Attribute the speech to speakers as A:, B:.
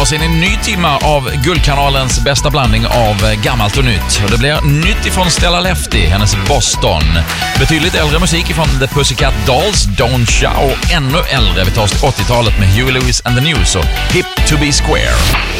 A: oss in i en ny timma av Guldkanalens bästa blandning av gammalt och nytt. Och det blir nytt ifrån Stella Lefty, hennes Boston. Betydligt äldre musik ifrån The Pussycat Dolls, Don't Shout. Och ännu äldre, vi tar oss till 80-talet med Huey Lewis and the News och Hip to be Square.